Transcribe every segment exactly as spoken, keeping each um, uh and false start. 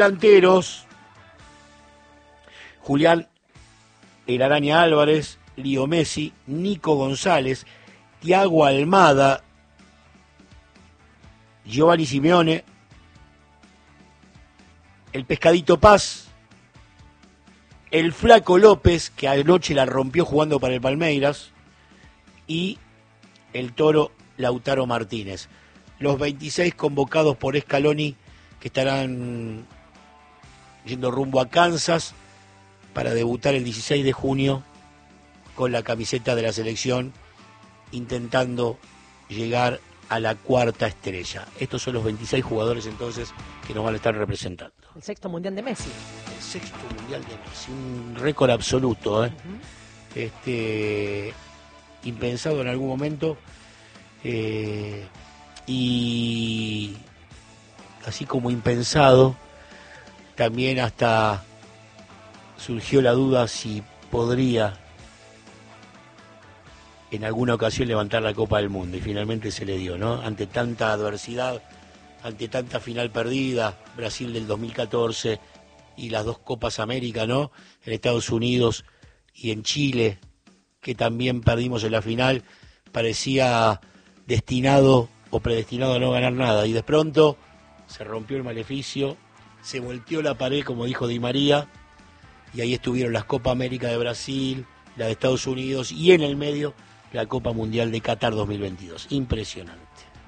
delanteros, Julián El Araña Álvarez, Lío Messi, Nico González, Thiago Almada, Giovanni Simeone, el Pescadito Paz, el Flaco López, que anoche la rompió jugando para el Palmeiras, y el Toro Lautaro Martínez. Los veintiséis convocados por Scaloni, que estarán yendo rumbo a Kansas para debutar el dieciséis de junio con la camiseta de la selección, intentando llegar a la cuarta estrella. Estos son los veintiséis jugadores entonces que nos van a estar representando. El sexto mundial de Messi. El sexto mundial de Messi, un récord absoluto, ¿eh? Uh-huh. Este, impensado en algún momento, eh, y así como impensado, también hasta surgió la duda si podría en alguna ocasión levantar la Copa del Mundo, y finalmente se le dio, ¿no? Ante tanta adversidad, ante tanta final perdida, Brasil del dos mil catorce y las dos Copas América, ¿no? En Estados Unidos y en Chile, que también perdimos en la final, parecía destinado o predestinado a no ganar nada, y de pronto se rompió el maleficio, se volteó la pared, como dijo Di María, y ahí estuvieron las Copa América de Brasil, la de Estados Unidos, y en el medio la Copa Mundial de Qatar dos mil veintidós. Impresionante.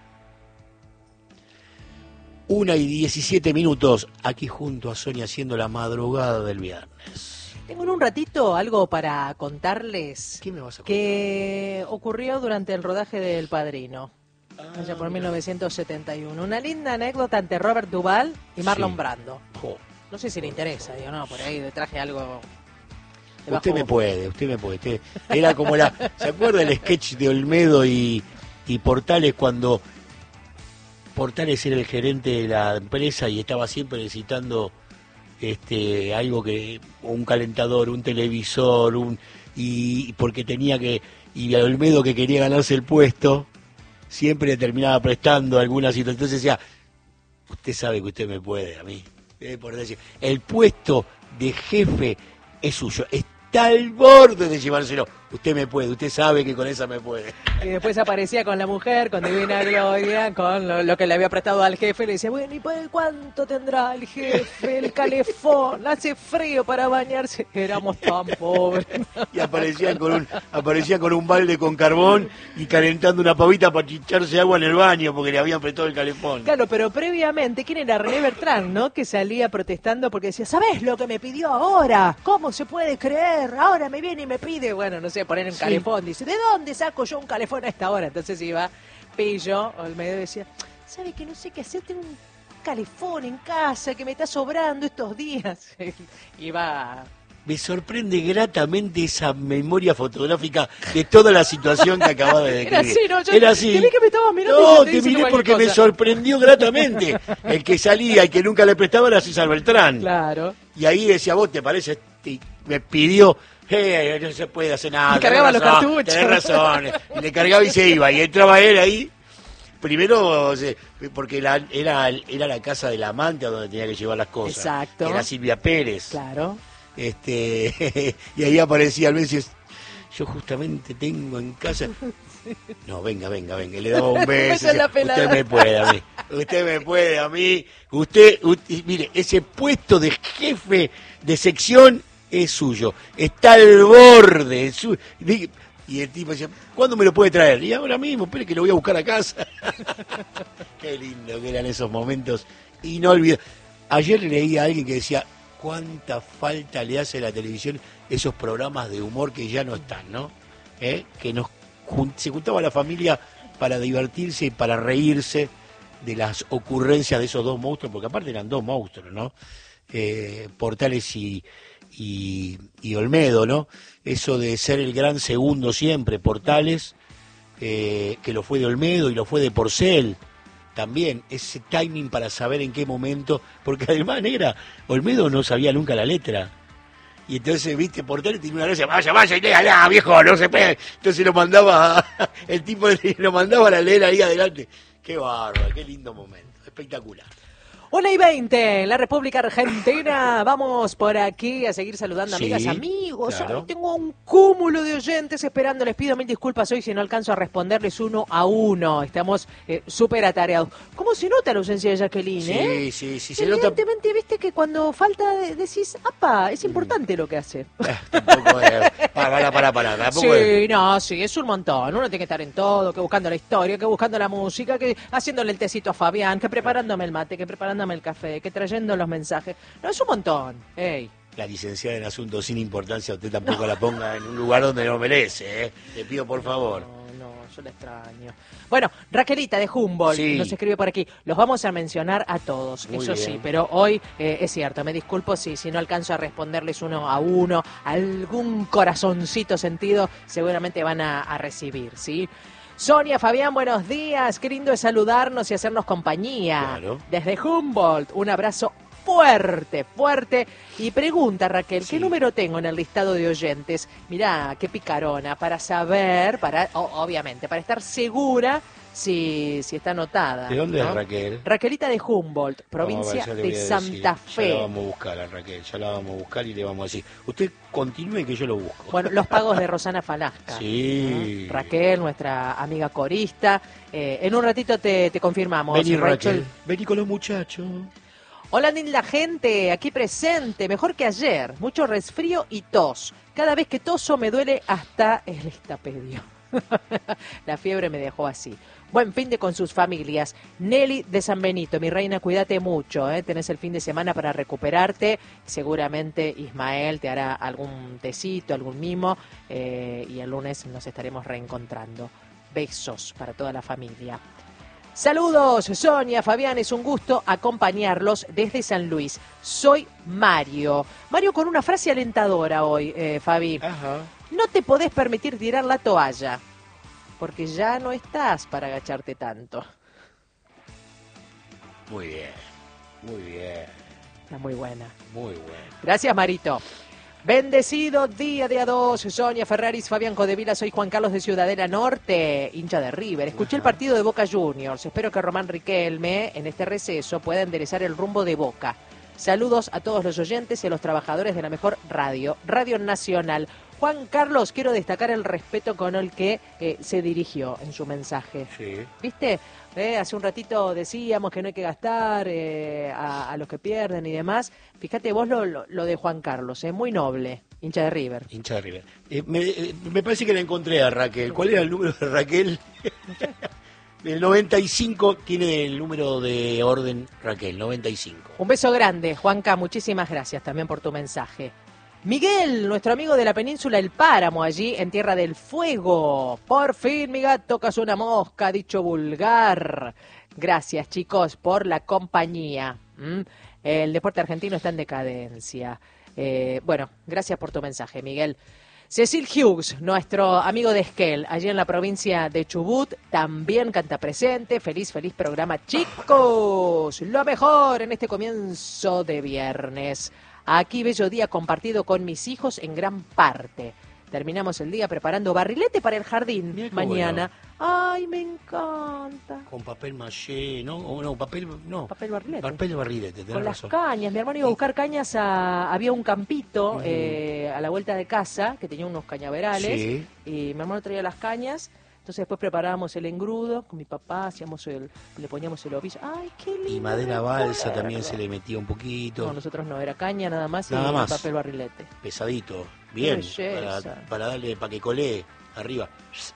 Una y diecisiete minutos, aquí junto a Sonia, haciendo la madrugada del viernes. Tengo en un ratito algo para contarles. ¿Qué me vas a contar? Que ocurrió durante el rodaje del Padrino, ah, allá por mira. mil novecientos setenta y uno. Una linda anécdota entre Robert Duvall y Marlon Sí. Brando. Jo. No sé si le interesa, digo, no, por ahí le traje algo. Usted me puede, usted me puede. Usted, era como la... ¿Se acuerda el sketch de Olmedo y, y Portales cuando Portales era el gerente de la empresa y estaba siempre necesitando este algo que... un calentador, un televisor, un y porque tenía que... Y a Olmedo, que quería ganarse el puesto, siempre le terminaba prestando algunas situaciones. Entonces decía, usted sabe que usted me puede a mí. Eh, por decir, el puesto de jefe es suyo, está al borde de llevárselo. Usted me puede, usted sabe que con esa me puede. Y después aparecía con la mujer, con Divina Gloria, con lo, lo que le había prestado al jefe, y le decía, bueno, ¿y pues cuánto tendrá el jefe? El calefón, hace frío para bañarse. Éramos tan pobres. Y aparecía con un, aparecía con un balde con carbón y calentando una pavita para chicharse agua en el baño porque le habían prestado el calefón. Claro, pero previamente, ¿quién era? René Bertrand, ¿no? Que salía protestando porque decía, ¿sabés lo que me pidió ahora? ¿Cómo se puede creer? Ahora me viene y me pide, bueno, no sé, poner un Sí. calefón. Dice, ¿de dónde saco yo un calefón a esta hora? Entonces iba Pillo, Olmedo, decía, ¿sabe que no sé qué hacer? Tengo un calefón en casa que me está sobrando estos días. Iba... Me sorprende gratamente esa memoria fotográfica de toda la situación que acababa de describir. Era así, ¿no? Yo Era así. Te vi que me estabas mirando. No, y te hice miré cualquier porque cosa. me sorprendió gratamente. El que salía y que nunca le prestaba era César Beltrán. Claro. Y ahí decía, vos te parece, y me pidió, hey, no se puede hacer nada. Y cargaba tenés los razón, cartuchos. Tenés razón. Y le cargaba y se iba. Y entraba él ahí. Primero, o sea, porque la, era, era la casa del amante a donde tenía que llevar las cosas. Exacto. Que era Silvia Pérez. Claro. Este y ahí aparecía al veces, yo justamente tengo en casa. No, venga, venga, venga. Le daba un beso. Esa es la Decía, pelada. usted me puede a mí. Usted me puede a mí. Usted, usted, mire, ese puesto de jefe de sección es suyo. Está al borde. Es su, y el tipo decía, ¿cuándo me lo puede traer? Y ahora mismo, espere que lo voy a buscar a casa. Qué lindo que eran esos momentos inolvidables. Ayer leí a alguien que decía, cuánta falta le hace a la televisión esos programas de humor que ya no están, ¿no? ¿Eh? Que nos jun- se juntaba la familia para divertirse y para reírse de las ocurrencias de esos dos monstruos, porque aparte eran dos monstruos, ¿no? Eh, Portales y, y, y Olmedo, ¿no? Eso de ser el gran segundo siempre, Portales, eh, que lo fue de Olmedo y lo fue de Porcel. También ese timing para saber en qué momento, porque además, negra, Olmedo no sabía nunca la letra. Y entonces, viste, Portales tenía una gracia, vaya, vaya, y léala, viejo, no se pegue. Entonces lo mandaba, a, el tipo lo mandaba a la leer ahí adelante. Qué bárbaro, qué lindo momento, espectacular. Una y veinte en la República Argentina. Vamos por aquí a seguir saludando Sí, amigas, amigos. claro. Ay, tengo un cúmulo de oyentes esperando. Les pido mil disculpas hoy si no alcanzo a responderles uno a uno. Estamos eh, súper atareados. ¿Cómo se nota la ausencia de Jacqueline, eh? Sí, sí, sí, se nota. Evidentemente, viste que cuando falta de- decís, apa, es importante lo que hace. Tampoco es. Para, para, para. Tampoco es. Sí, no, sí, es un montón. Uno tiene que estar en todo, que buscando la historia, que buscando la música, que haciéndole el tecito a Fabián, que preparándome el mate, que preparándome el café, que trayendo los mensajes. No, es un montón. Ey. La licenciada en asuntos sin importancia, usted tampoco la ponga en un lugar donde no merece, ¿eh? Le pido por favor. No, no, yo la extraño. Bueno, Raquelita de Humboldt Sí. nos escribe por aquí. Los vamos a mencionar a todos, Muy eso bien. sí, pero hoy eh, es cierto, me disculpo si, si no alcanzo a responderles uno a uno, algún corazoncito sentido seguramente van a, a recibir, ¿sí? Sonia, Fabián, buenos días, qué lindo es saludarnos y hacernos compañía. Claro. Desde Humboldt, un abrazo fuerte, fuerte. Y pregunta, Raquel, Sí. ¿qué número tengo en el listado de oyentes? Mirá, qué picarona, para saber, para o- obviamente, para estar segura si, si está anotada. ¿De dónde ¿no? es Raquel? Raquelita de Humboldt, provincia Vamos a ver, ya le de voy a Santa decir. Ya Fe. la vamos a buscar a Raquel, ya la vamos a buscar y le vamos a decir. Usted continúe que yo lo busco. Bueno, los pagos de Rosana Falasca. Sí. ¿no? Raquel, nuestra amiga corista. Eh, en un ratito te, te confirmamos. Vení, Rachel. Raquel. Vení con los muchachos. Hola, linda gente, aquí presente, mejor que ayer, mucho resfrío y tos. Cada vez que toso me duele hasta el estapedio. La fiebre me dejó así. Buen fin de con sus familias. Nelly de San Benito, mi reina, cuídate mucho, ¿eh? Tenés el fin de semana para recuperarte. Seguramente Ismael te hará algún tecito, algún mimo, eh, y el lunes nos estaremos reencontrando. Besos para toda la familia. Saludos, Sonia, Fabián, es un gusto acompañarlos desde San Luis. Soy Mario. Mario con una frase alentadora hoy, eh, Fabi. Ajá. No te podés permitir tirar la toalla, porque ya no estás para agacharte tanto. Muy bien. Muy bien. Está muy buena. Muy bueno. Gracias, Marito. Bendecido día de a dos, Sonia Ferraris, Fabián Codevila, soy Juan Carlos de Ciudadela Norte, hincha de River. Escuché el Ajá. partido de Boca Juniors. Espero que Román Riquelme, en este receso, pueda enderezar el rumbo de Boca. Saludos a todos los oyentes y a los trabajadores de la mejor radio, Radio Nacional. Juan Carlos, quiero destacar el respeto con el que eh, se dirigió en su mensaje. Sí. ¿Viste? Eh, hace un ratito decíamos que no hay que gastar eh, a, a los que pierden y demás. Fíjate vos lo, lo, lo de Juan Carlos, es muy noble, hincha de River. Hincha de River. Eh, me, eh, me parece que la encontré a Raquel. ¿Cuál era el número de Raquel? El noventa y cinco tiene el número de orden Raquel, noventa y cinco. Un beso grande, Juanca, muchísimas gracias también por tu mensaje. Miguel, nuestro amigo de la península El Páramo, allí en Tierra del Fuego. Por fin, mi gato, tocas una mosca, dicho vulgar. Gracias, chicos, por la compañía. ¿Mm? El deporte argentino está en decadencia. Eh, bueno, gracias por tu mensaje, Miguel. Cecil Hughes, nuestro amigo de Esquel, allí en la provincia de Chubut, también canta presente. Feliz, feliz programa, chicos. Lo mejor en este comienzo de viernes. Aquí, bello día compartido con mis hijos en gran parte. Terminamos el día preparando barrilete para el jardín Mirá qué mañana. Ay, me encanta. Con papel maché, ¿no? O no, papel, no. Papel barrilete. Papel barrilete, tenés Con las razón. cañas, mi hermano iba a buscar cañas a... Había un campito Ujú. eh, a la vuelta de casa que tenía unos cañaverales. Sí. Y mi hermano traía las cañas. Entonces después preparábamos el engrudo con mi papá, hacíamos el, le poníamos el ovillo. ¡Ay, qué lindo! Y madera balsa recuerdo! también se le metía un poquito. No, nosotros no, era caña nada más y Nada más. papel barrilete. Pesadito. Bien. belleza. Para, para darle, para que colee arriba.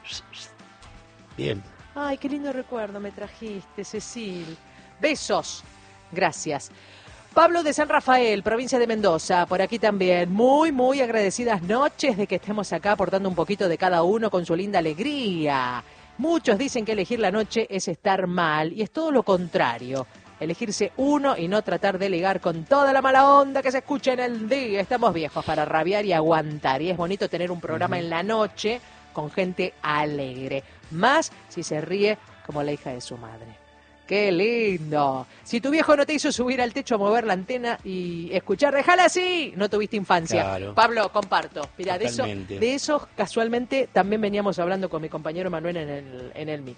Bien. Ay, qué lindo recuerdo me trajiste, Cecil. Besos. Gracias. Pablo de San Rafael, provincia de Mendoza, por aquí también. Muy, muy agradecidas noches de que estemos acá aportando un poquito de cada uno con su linda alegría. Muchos dicen que elegir la noche es estar mal y es todo lo contrario. Elegirse uno y no tratar de ligar con toda la mala onda que se escucha en el día. Estamos viejos para rabiar y aguantar. Y es bonito tener un programa uh-huh. en la noche con gente alegre. Más si se ríe como la hija de su madre. ¡Qué lindo! Si tu viejo no te hizo subir al techo a mover la antena y escuchar, déjala así, no tuviste infancia. Claro. Pablo, comparto. Mira, de eso, Totalmente. de eso casualmente también veníamos hablando con mi compañero Manuel en el, en el micro.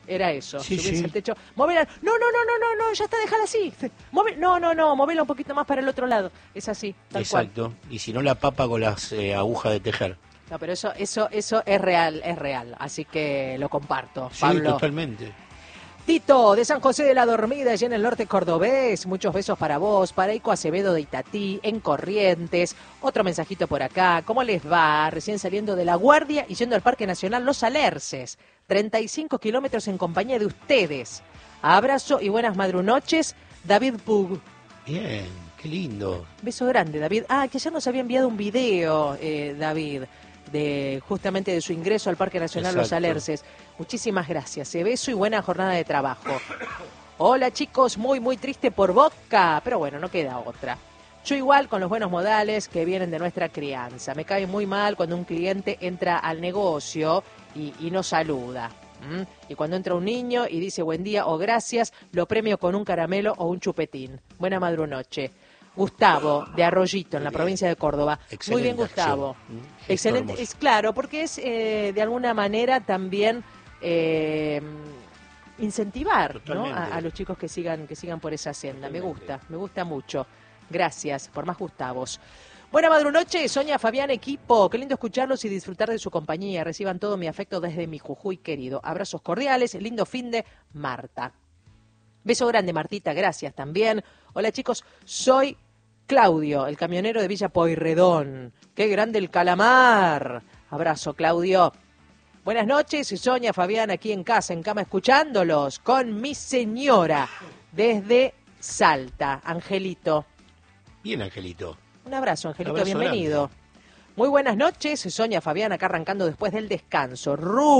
Era eso, Sí, subirse sí. al techo. Movela. No, no, no, no, no, no, ya está, déjala así. Move... No, no, no, movela un poquito más para el otro lado. Es así, tal Exacto. cual. Y si no, la papa con las eh, agujas de tejer. No, pero eso, eso, eso es real, es real. Así que lo comparto, Sí, Pablo. totalmente. Tito, de San José de la Dormida, allá en el norte cordobés. Muchos besos para vos, para Ico Acevedo de Itatí, en Corrientes. Otro mensajito por acá. ¿Cómo les va? Recién saliendo de La Guardia y yendo al Parque Nacional Los Alerces. treinta y cinco kilómetros en compañía de ustedes. Abrazo y buenas madrunoches, David Pug. Bien, qué lindo. Beso grande, David. Ah, que ayer nos había enviado un video, eh, David, de justamente de su ingreso al Parque Nacional Los Exacto. Alerces. Muchísimas gracias. Eh, beso y buena jornada de trabajo. Hola chicos, muy muy triste por Boca, pero bueno, no queda otra. Yo igual con los buenos modales que vienen de nuestra crianza. Me cae muy mal cuando un cliente entra al negocio y, y no saluda. ¿Mm? Y cuando entra un niño y dice buen día o gracias, lo premio con un caramelo o un chupetín. Buena madrunoche. Gustavo, de Arroyito, en la Bien. provincia de Córdoba. Excelente Muy bien, Gustavo. acción. Mm, gesto Excelente. hermoso. Es claro, porque es eh, de alguna manera también eh, incentivar, ¿no? Totalmente. a, a los chicos que sigan, que sigan por esa senda. Me Totalmente. gusta, me gusta mucho. Gracias por más Gustavos. Buena madrunoche, Sonia, Fabián, equipo. Qué lindo escucharlos y disfrutar de su compañía. Reciban todo mi afecto desde mi Jujuy querido. Abrazos cordiales, lindo fin de Marta. Beso grande, Martita, gracias también. Hola chicos, soy Claudio, el camionero de Villa Pueyrredón. Qué grande el calamar. Abrazo, Claudio. Buenas noches, Sonia, Fabián, aquí en casa, en cama, escuchándolos con mi señora desde Salta, Angelito. Bien, Angelito. Un abrazo, Angelito, Abrazo bienvenido. Muy buenas noches, Sonia, Fabián, acá arrancando después del descanso,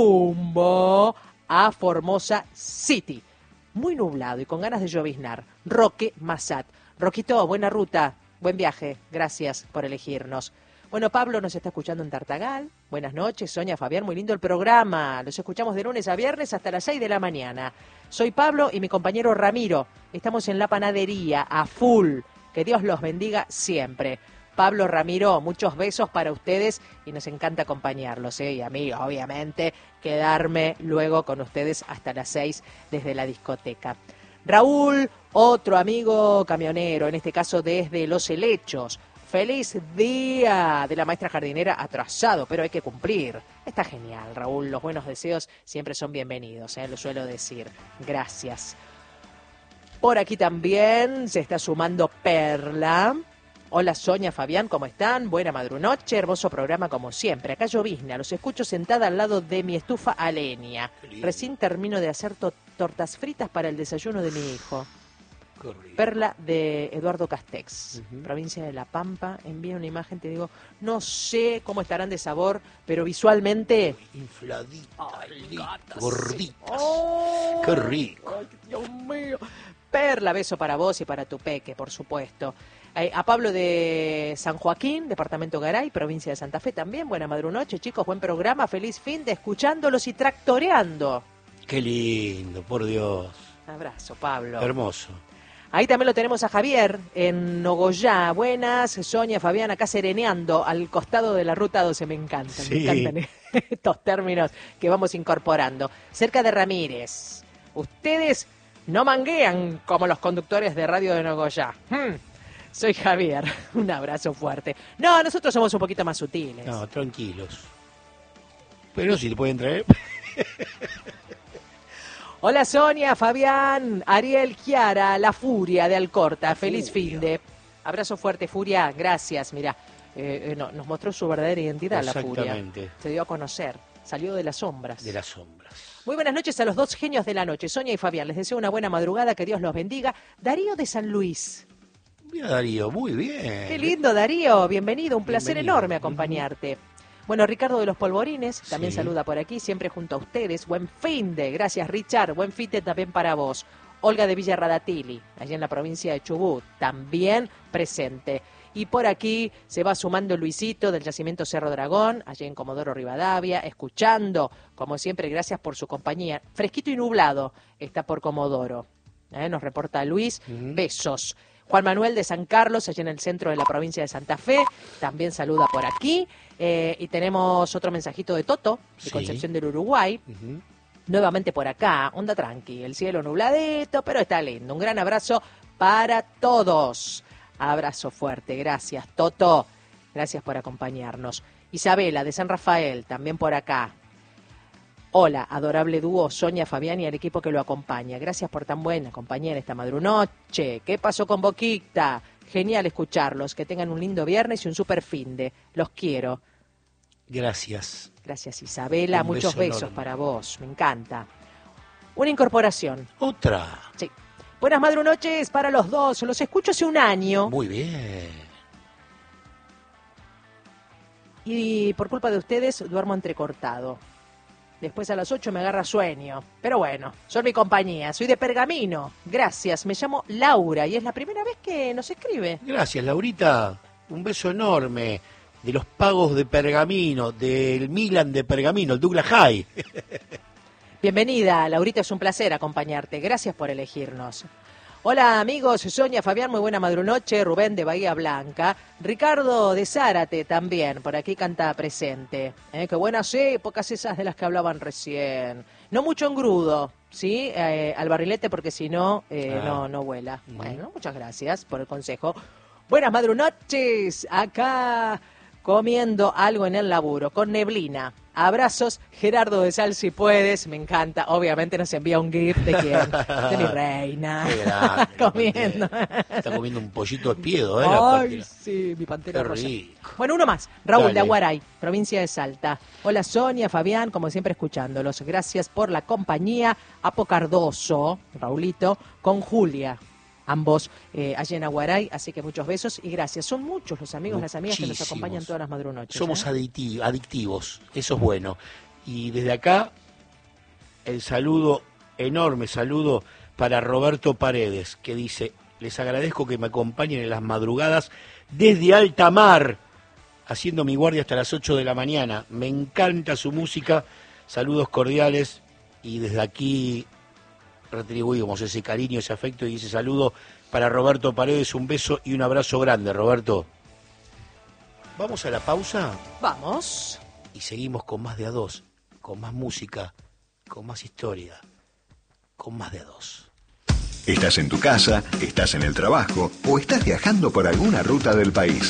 rumbo a Formosa City. Muy nublado y con ganas de lloviznar. Roque Massat. Roquito, buena ruta, buen viaje, gracias por elegirnos. Bueno, Pablo nos está escuchando en Tartagal. Buenas noches, Sonia, Fabián, muy lindo el programa. Los escuchamos de lunes a viernes hasta las seis de la mañana. Soy Pablo y mi compañero Ramiro. Estamos en la panadería, a full. Que Dios los bendiga siempre. Pablo, Ramiro, muchos besos para ustedes y nos encanta acompañarlos, ¿eh? Y a mí, obviamente, quedarme luego con ustedes hasta las seis desde la discoteca. Raúl, otro amigo camionero, en este caso desde Los Helechos. Feliz día de la maestra jardinera, atrasado, pero hay que cumplir. Está genial, Raúl. Los buenos deseos siempre son bienvenidos, ¿eh? Lo suelo decir. Gracias. Por aquí también se está sumando Perla. Hola Sonia, Fabián, ¿cómo están? Buena madrunoche, hermoso programa como siempre. Acá llovizna, los escucho sentada al lado de mi estufa a leña. Recién termino de hacer to- tortas fritas para el desayuno de mi hijo. Correcto. Perla de Eduardo Castex, Ujú. provincia de La Pampa. Envía una imagen, te digo, no sé cómo estarán de sabor, pero visualmente... Infladitas, Ay, li- gatas, gorditas. ¡Oh! Qué rico. Ay, Dios mío. Perla, beso para vos y para tu peque, por supuesto. Eh, a Pablo de San Joaquín, departamento Garay, provincia de Santa Fe también. Buena madrunoche, chicos, buen programa, feliz fin de escuchándolos y tractoreando. Qué lindo, por Dios. Abrazo, Pablo. Hermoso. Ahí también lo tenemos a Javier, en Nogoyá. Buenas, Sonia, Fabián, acá sereneando al costado de la ruta doce. Me encantan, Sí. me encantan estos términos que vamos incorporando. Cerca de Ramírez. Ustedes no manguean como los conductores de radio de Nogoyá. Hmm. Soy Javier, un abrazo fuerte. No, nosotros somos un poquito más sutiles. No, tranquilos. Pero si te pueden traer. Hola Sonia, Fabián, Ariel, Chiara, La Furia de Alcorta. La Feliz Furia. fin de. Abrazo fuerte, Furia. Gracias. Mira, eh, eh, no, nos mostró su verdadera identidad, La Furia. Exactamente. Se dio a conocer. Salió de las sombras. De las sombras. Muy buenas noches a los dos genios de la noche, Sonia y Fabián. Les deseo una buena madrugada, que Dios los bendiga. Darío de San Luis. Mira, Darío, muy bien. Qué lindo, Darío. Bienvenido. Un placer Bienvenido. enorme acompañarte. Bueno, Ricardo de los Polvorines también Sí. saluda por aquí, siempre junto a ustedes. Buen fin de, gracias Richard, buen fin de también para vos. Olga de Villa Radatili, allí en la provincia de Chubut, también presente. Y por aquí se va sumando Luisito del Yacimiento Cerro Dragón, allí en Comodoro Rivadavia, escuchando, como siempre, gracias por su compañía. Fresquito y nublado está por Comodoro, ¿eh? Nos reporta Luis, Ujú. besos. Juan Manuel de San Carlos, allí en el centro de la provincia de Santa Fe, también saluda por aquí. Eh, y tenemos otro mensajito de Toto, de Sí. Concepción del Uruguay. Ujú. nuevamente por acá, onda tranqui, el cielo nubladito, pero está lindo. Un gran abrazo para todos. Abrazo fuerte, gracias Toto, gracias por acompañarnos. Isabela de San Rafael, también por acá. Hola, adorable dúo, Sonia, Fabián y el equipo que lo acompaña. Gracias por tan buena compañía en esta madrunoche. ¿Qué pasó con Boquita? Genial escucharlos, que tengan un lindo viernes y un super finde. Los quiero. Gracias. Gracias Isabela, Un muchos beso besos enorme. para vos, me encanta. Una incorporación. Otra. Sí. Buenas madrunoches para los dos, los escucho hace un año. Muy bien. Y por culpa de ustedes duermo entrecortado. Después a las ocho me agarra sueño. Pero bueno, son mi compañía, soy de Pergamino. Gracias, me llamo Laura y es la primera vez que nos escribe. Gracias, Laurita. Un beso enorme de los pagos de Pergamino, del Milan de Pergamino, el Douglas High. Bienvenida, Laurita, es un placer acompañarte. Gracias por elegirnos. Hola amigos, Sonia, Fabián, muy buena madrunoche, Rubén de Bahía Blanca, Ricardo de Zárate también, por aquí canta presente. ¿Eh? Qué buenas épocas esas de las que hablaban recién. No mucho engrudo, ¿sí? Eh, al barrilete porque si no, eh, Ah. no, no vuela. Bueno, muchas gracias por el consejo. Buenas madrunoches, acá comiendo algo en el laburo, con neblina. Abrazos, Gerardo de Sal, si puedes, me encanta. Obviamente nos envía un gif de quién, de mi reina. Qué grande, Comiendo. Está comiendo un pollito de piedo, ¿eh? La Ay, pantera. sí, mi pantera Qué rosa. rico. Bueno, uno más. Raúl Dale. de Aguaray, provincia de Salta. Hola Sonia, Fabián, como siempre escuchándolos. Gracias por la compañía. Apo Cardoso, Raulito, con Julia. Ambos eh, allí en Aguaray, así que muchos besos y gracias. Son muchos los amigos, las amigas que nos Muchísimos. acompañan todas las madrunoches. Somos ¿eh? adicti- adictivos, eso es bueno. Y desde acá, el saludo, enorme saludo para Roberto Paredes, que dice, les agradezco que me acompañen en las madrugadas desde alta mar, haciendo mi guardia hasta las ocho de la mañana. Me encanta su música, saludos cordiales, y desde aquí retribuimos ese cariño, ese afecto y ese saludo para Roberto Paredes. Un beso y un abrazo grande, Roberto. Vamos a la pausa Vamos. y seguimos con más de a dos, con más música, con más historia, con más de a dos. Estás en tu casa, estás en el trabajo o estás viajando por alguna ruta del país.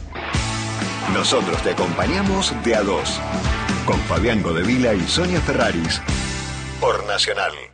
Nosotros te acompañamos de a dos, con Fabián Godevila y Sonia Ferraris, por Nacional.